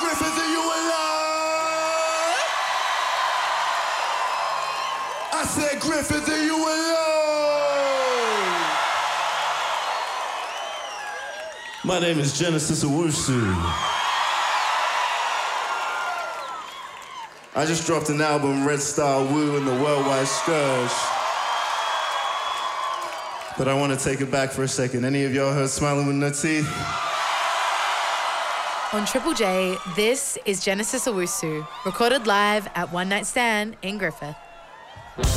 Griffith, are you alive? I said, Griffith, are you alive? My name is Genesis Owusu. I just dropped an album, Red Star Woo and the Worldwide Scourge. But I want to take it back for a second. Any of y'all heard Smiling with No Teeth? On Triple J, this is Genesis Owusu, recorded live at One Night Stand in Griffith.